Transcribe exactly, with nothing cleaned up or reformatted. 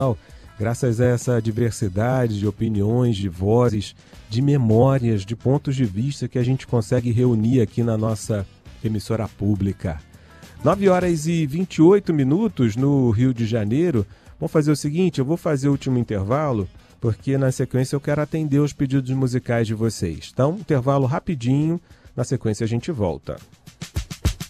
Graças a essa diversidade de opiniões, de vozes, de memórias, de pontos de vista que a gente consegue reunir aqui na nossa emissora pública. nove horas e vinte e oito minutos no Rio de Janeiro. Vamos fazer o seguinte, eu vou fazer o último intervalo, porque na sequência eu quero atender os pedidos musicais de vocês. Então, intervalo rapidinho, na sequência a gente volta.